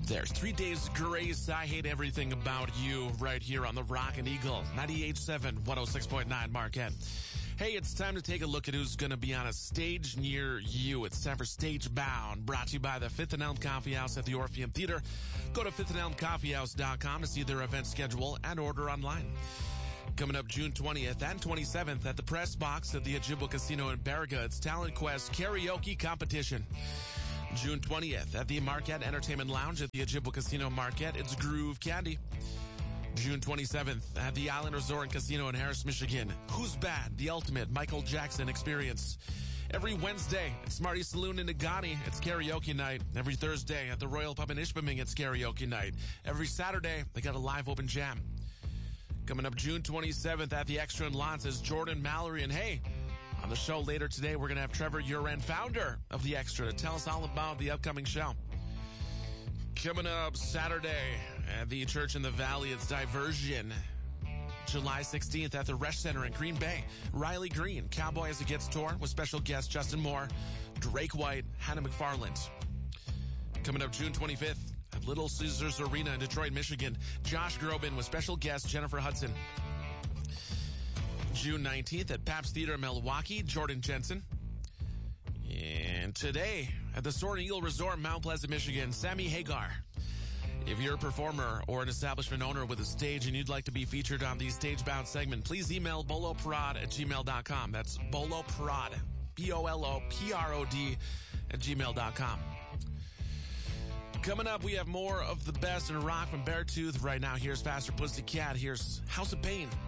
There's 3 Days Grace. I Hate Everything About You right here on the Rock and Eagle 98.7, 106.9 Marquette. Hey, it's time to take a look at who's going to be on a stage near you. It's time for Stage Bound, brought to you by the Fifth and Elm Coffee House at the Orpheum Theater. Go to fifthandelmcoffeehouse.com to see their event schedule and order online. Coming up June 20th and 27th at the Press Box at the Ojibwa Casino in Baraga, it's Talent Quest Karaoke Competition. June 20th at the Marquette Entertainment Lounge at the Ojibwa Casino Marquette, it's Groove Candy. June 27th at the Island Resort and Casino in Harris, Michigan, Who's Bad? The Ultimate Michael Jackson Experience. Every Wednesday at Smarty Saloon in Nagani, it's karaoke night. Every Thursday at the Royal Pub in Ishpeming, it's karaoke night. Every Saturday, they got a live open jam. Coming up June 27th at the Extra in Lance is Jordan Mallory. And hey, on the show later today, we're going to have Trevor Uren, founder of the Extra, to tell us all about the upcoming show. Coming up Saturday at the Church in the Valley, it's Diversion. July 16th at the Resch Center in Green Bay, Riley Green, Cowboy as It Gets tour with special guests Justin Moore, Drake White, Hannah McFarland. Coming up June 25th at Little Caesars Arena in Detroit, Michigan, Josh Groban with special guest Jennifer Hudson. June 19th at Pabst Theater in Milwaukee, Jordan Jensen. And today at the Soaring Eagle Resort, Mount Pleasant, Michigan, Sammy Hagar. If you're a performer or an establishment owner with a stage and you'd like to be featured on the Stage-Bound segment, please email boloprod@gmail.com. That's boloprod, BOLOPROD @gmail.com. Coming up, we have more of the best in rock from Beartooth. Right now, here's Faster Pussycat. Here's House of Pain.